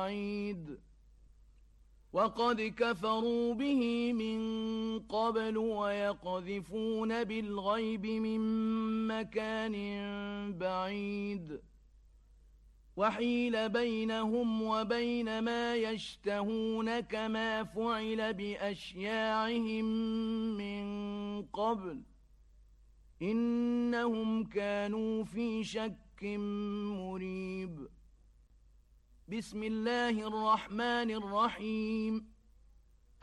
بعيد وقد كفروا به من قبل ويقذفون بالغيب من مكان بعيد وحيل بينهم وبين ما يشتهون كما فعل بأشياعهم من قبل إنهم كانوا في شك مريب بسم الله الرحمن الرحيم